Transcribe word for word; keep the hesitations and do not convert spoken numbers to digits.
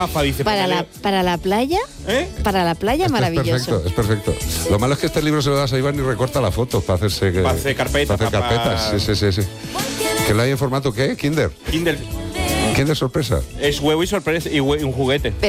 Rafa dice, Para la, para la playa, ¿Eh? para la playa, Esto maravilloso. Es perfecto, es perfecto. Lo malo es que este libro se lo das a Iván y recorta la foto para hacerse... Para hacer carpetas, Para hacer carpetas, para- sí, sí, sí, sí. ¿Que lo hay en formato qué? ¿Kinder? Kinder ¿Kinder sorpresa? es huevo y sorpresa y hue- un juguete.